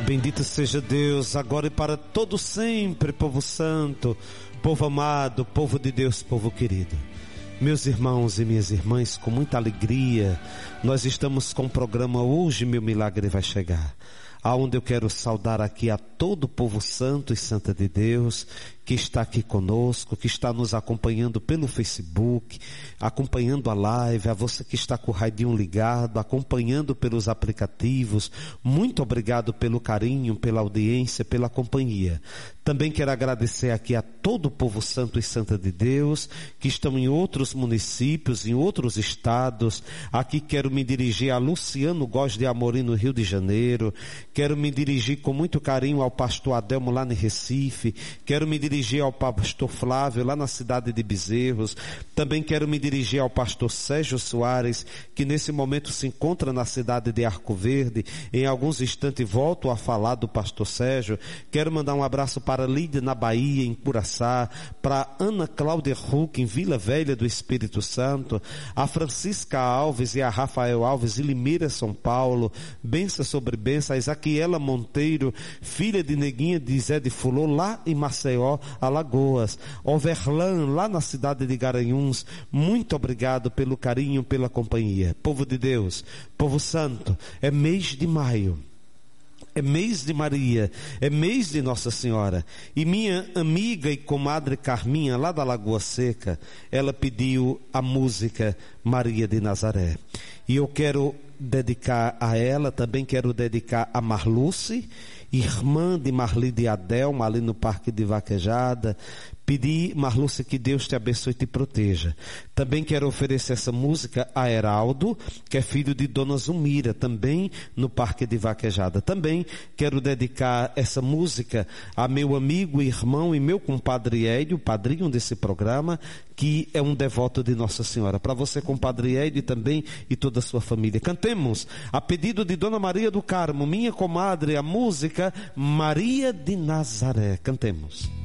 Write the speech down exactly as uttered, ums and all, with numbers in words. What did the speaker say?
Bendito seja Deus, agora e para todo sempre, povo santo, povo amado, povo de Deus, povo querido. Meus irmãos e minhas irmãs, com muita alegria, nós estamos com o programa Hoje Meu Milagre Vai Chegar, aonde eu quero saudar aqui a todo o povo santo e santa de Deus, que está aqui conosco, que está nos acompanhando pelo Facebook, acompanhando a live, a você que está com o radinho ligado, acompanhando pelos aplicativos. Muito obrigado pelo carinho, pela audiência, pela companhia. Também quero agradecer aqui a todo o povo santo e santa de Deus, que estão em outros municípios, em outros estados. Aqui quero me dirigir a Luciano Góes de Amorim, no Rio de Janeiro. Quero me dirigir com muito carinho ao pastor Adelmo, lá em Recife. Quero me dirigir ao pastor Flávio, lá na cidade de Bezerros. Também quero me dirigir ao pastor Sérgio Soares, que nesse momento se encontra na cidade de Arco Verde. Em alguns instantes volto a falar do pastor Sérgio. Quero mandar um abraço para Lídia, na Bahia, em Curaçá, para Ana Cláudia Huck, em Vila Velha do Espírito Santo, a Francisca Alves e a Rafael Alves, em Limeira, São Paulo. Benção sobre benção, a Isaquiela Monteiro, filha de Neguinha de Zé de Fulô, lá em Maceió, Alagoas. Overlan, lá na cidade de Garanhuns. Muito obrigado pelo carinho, pela companhia. Povo de Deus, povo santo, é mês de maio. É mês de Maria, é mês de Nossa Senhora. E minha amiga e comadre Carminha, lá da Lagoa Seca, ela pediu a música Maria de Nazaré. E eu quero dedicar a ela, também quero dedicar a Marluce, irmã de Marli de Adelma, ali no Parque de Vaquejada. Pedi, Marluce, que Deus te abençoe e te proteja. Também quero oferecer essa música a Heraldo, que é filho de Dona Zumira, também no Parque de Vaquejada. Também quero dedicar essa música a meu amigo, irmão e meu compadre Hélio, padrinho desse programa, que é um devoto de Nossa Senhora. Para você, compadre Hélio, também e toda a sua família. Cantemos, a pedido de Dona Maria do Carmo, minha comadre, a música Maria de Nazaré. Cantemos.